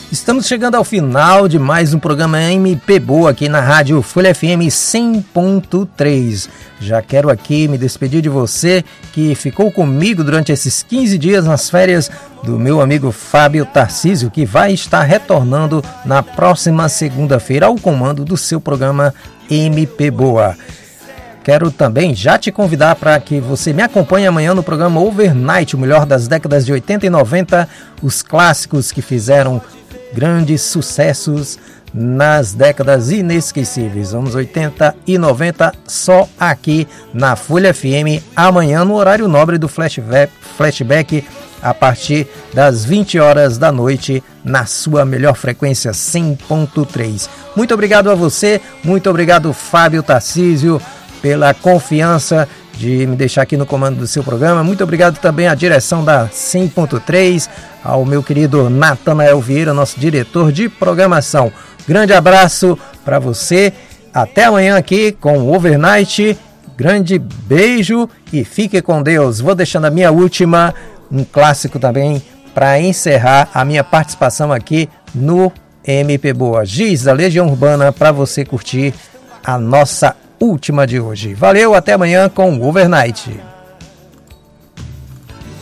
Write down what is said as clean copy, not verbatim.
Estamos chegando ao final de mais um programa MP Boa aqui na Rádio Folha FM 100.3. Já quero aqui me despedir de você que ficou comigo durante esses 15 dias nas férias do meu amigo Fábio Tarcísio, que vai estar retornando na próxima segunda-feira ao comando do seu programa MP Boa. Quero também já te convidar para que você me acompanhe amanhã no programa Overnight, o melhor das décadas de 80 e 90, os clássicos que fizeram grandes sucessos nas décadas inesquecíveis, anos 80 e 90, só aqui na Folha FM, amanhã no horário nobre do Flashback, a partir das 20 horas da noite, na sua melhor frequência 100.3. Muito obrigado a você, muito obrigado Fábio Tarcísio, pela confiança de me deixar aqui no comando do seu programa. Muito obrigado também à direção da 100.3, ao meu querido Natanael Vieira, nosso diretor de programação. Grande abraço para você, até amanhã aqui com o Overnight. Grande beijo e fique com Deus. Vou deixando a minha última, um clássico também, para encerrar a minha participação aqui no MP Boa. Giz da Legião Urbana, para você curtir a nossa última de hoje. Valeu, até amanhã com o Overnight.